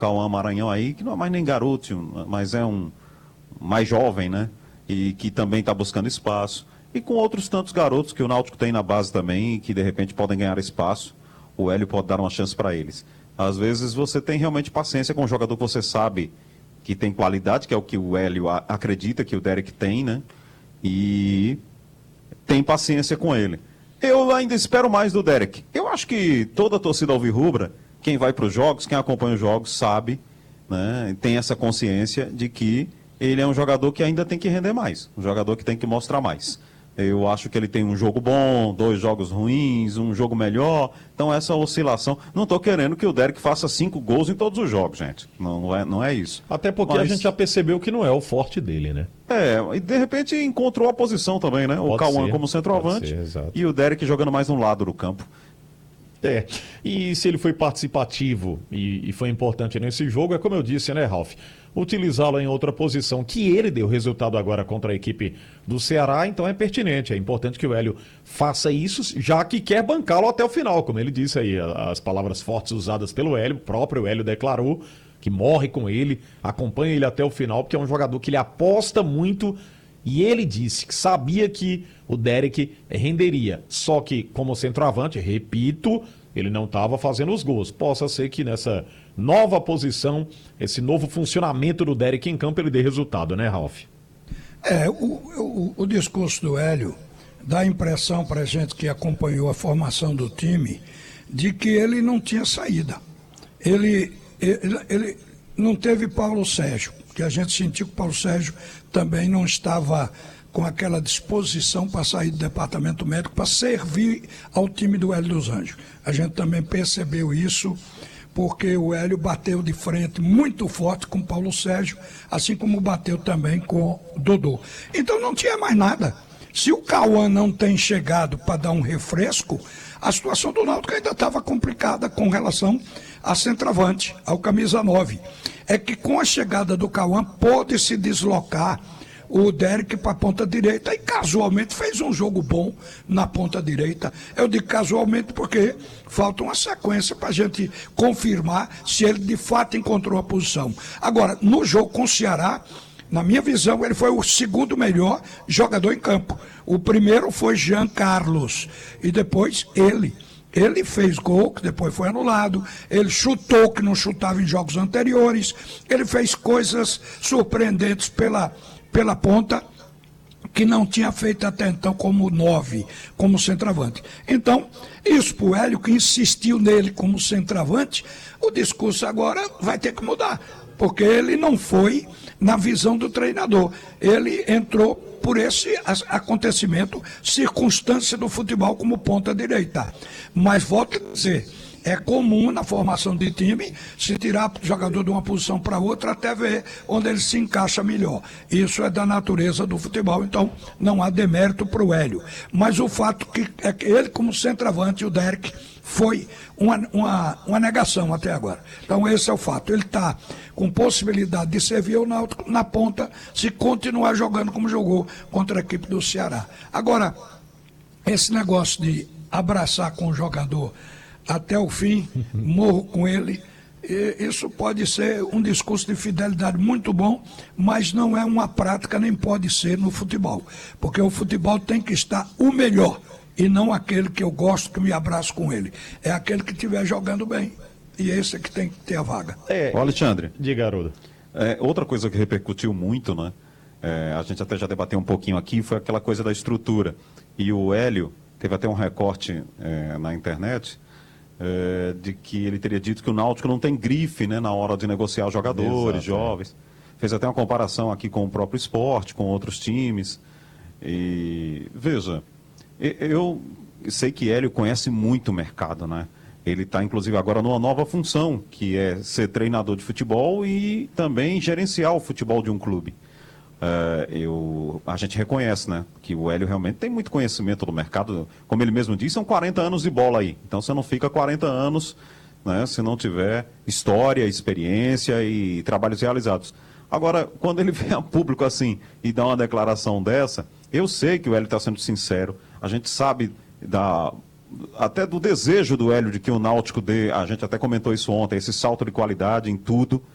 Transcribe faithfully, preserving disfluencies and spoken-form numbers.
Cauã Maranhão aí, que não é mais nem garoto, mas é um mais jovem, né? E que também está buscando espaço. E com outros tantos garotos que o Náutico tem na base também, que de repente podem ganhar espaço, o Hélio pode dar uma chance para eles. Às vezes você tem realmente paciência com um jogador que você sabe que tem qualidade, que é o que o Hélio acredita que o Derek tem, né? E tem paciência com ele. Eu ainda espero mais do Derek. Eu acho que toda a torcida alvirrubra, quem vai para os jogos, quem acompanha os jogos, sabe, né? Tem essa consciência de que ele é um jogador que ainda tem que render mais, um jogador que tem que mostrar mais. Eu acho que ele tem um jogo bom, dois jogos ruins, um jogo melhor. Então essa oscilação... Não estou querendo que o Derek faça cinco gols em todos os jogos, gente. Não, não, é, não é isso. Até porque Mas... a gente já percebeu que não é o forte dele, né? É, e de repente encontrou a posição também, né? Pode o Cauã como centroavante e o Derek jogando mais um lado do campo. É, e se ele foi participativo e, e foi importante nesse jogo, é como eu disse, né, Ralf? Utilizá-lo em outra posição, que ele deu resultado agora contra a equipe do Ceará, então é pertinente, é importante que o Hélio faça isso, já que quer bancá-lo até o final, como ele disse aí, as palavras fortes usadas pelo Hélio, o próprio Hélio declarou que morre com ele, acompanha ele até o final, porque é um jogador que ele aposta muito, e ele disse que sabia que o Derek renderia, só que como centroavante, repito, ele não estava fazendo os gols. Possa ser que nessa nova posição, esse novo funcionamento do Derek em campo, ele dê resultado, né, Ralf? É, o, o, o discurso do Hélio dá a impressão para a gente que acompanhou a formação do time de que ele não tinha saída. Ele, ele, ele não teve Paulo Sérgio, que a gente sentiu que o Paulo Sérgio também não estava com aquela disposição para sair do departamento médico, para servir ao time do Hélio dos Anjos. A gente também percebeu isso, porque o Hélio bateu de frente muito forte com o Paulo Sérgio, assim como bateu também com o Dodô. Então não tinha mais nada. Se o Cauã não tem chegado para dar um refresco, a situação do Náutico ainda estava complicada com relação a centroavante, ao camisa nove. É que com a chegada do Cauã pôde se deslocar o Derek para a ponta direita e casualmente fez um jogo bom na ponta direita. Eu digo casualmente porque falta uma sequência para a gente confirmar se ele de fato encontrou a posição. Agora, no jogo com o Ceará, na minha visão, ele foi o segundo melhor jogador em campo. O primeiro foi Jean Carlos e depois ele. Ele fez gol, que depois foi anulado, ele chutou, que não chutava em jogos anteriores, ele fez coisas surpreendentes pela, pela ponta, que não tinha feito até então como nove, como centroavante. Então, isso para o Hélio, que insistiu nele como centroavante, o discurso agora vai ter que mudar, porque ele não foi na visão do treinador, ele entrou por esse acontecimento, circunstância do futebol como ponta direita. Mas volto a dizer, é comum na formação de time se tirar o jogador de uma posição para outra até ver onde ele se encaixa melhor. Isso é da natureza do futebol, então não há demérito para o Hélio. Mas o fato que é que ele como centroavante, o Derek, foi uma, uma, uma negação até agora. Então esse é o fato. Ele está com possibilidade de servir o Náutico na ponta se continuar jogando como jogou contra a equipe do Ceará. Agora, esse negócio de abraçar com o jogador até o fim, morro com ele, isso pode ser um discurso de fidelidade muito bom, mas não é uma prática, nem pode ser no futebol, porque o futebol tem que estar o melhor, e não aquele que eu gosto, que me abraço com ele, é aquele que estiver jogando bem, e esse é que tem que ter a vaga. É, Ô Alexandre, diga, Haroldo. É, outra coisa que repercutiu muito, né, é, a gente até já debateu um pouquinho aqui, foi aquela coisa da estrutura, e o Hélio teve até um recorte é, na internet, É, de que ele teria dito que o Náutico não tem grife, né, na hora de negociar jogadores. Exato, jovens. É. Fez até uma comparação aqui com o próprio esporte, com outros times. E veja, eu sei que Hélio conhece muito o mercado, né? Ele está, inclusive, agora numa nova função, que é ser treinador de futebol e também gerenciar o futebol de um clube. Uh, eu, a gente reconhece, né, que o Hélio realmente tem muito conhecimento do mercado, como ele mesmo disse, são quarenta anos de bola aí, então você não fica quarenta anos, né, se não tiver história, experiência e trabalhos realizados. Agora, quando ele vem a público assim e dá uma declaração dessa, eu sei que o Hélio está sendo sincero, a gente sabe da até do desejo do Hélio de que o Náutico dê, a gente até comentou isso ontem, esse salto de qualidade em tudo.